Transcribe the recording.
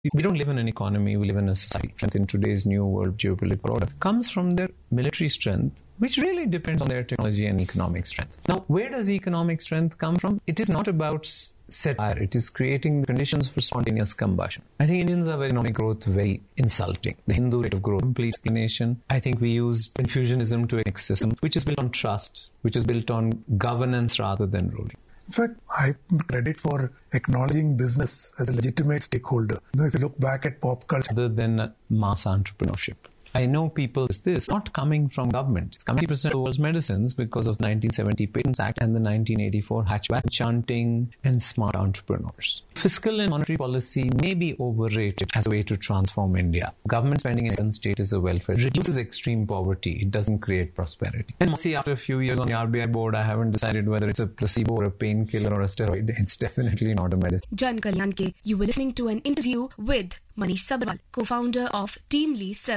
We don't live in an economy, we live in a society. Strength in today's new world geopolitical order comes from their military strength, which really depends on their technology and economic strength. Now, where does economic strength come from? It is not about satire. It is creating the conditions for spontaneous combustion. I think Indians are very economic growth very insulting. The Hindu rate of growth, complete explanation. I think we use Confucianism to a system which is built on trust, which is built on governance rather than ruling. In fact, I credit for acknowledging business as a legitimate stakeholder. If you look back at pop culture, other than mass entrepreneurship, I know people this not coming from government. It's coming 50% of the world's medicines because of the 1970 Patents Act and the 1984 Hatch-Waxman, chanting and smart entrepreneurs. Fiscal and monetary policy may be overrated as a way to transform India. Government spending in a state is a welfare. It reduces extreme poverty. It doesn't create prosperity. And see, after a few years on the RBI board, I haven't decided whether it's a placebo or a painkiller or a steroid. It's definitely not a medicine. Jan Kalyan Ke, you were listening to an interview with Manish Sabharwal, co-founder of Team Lee 7.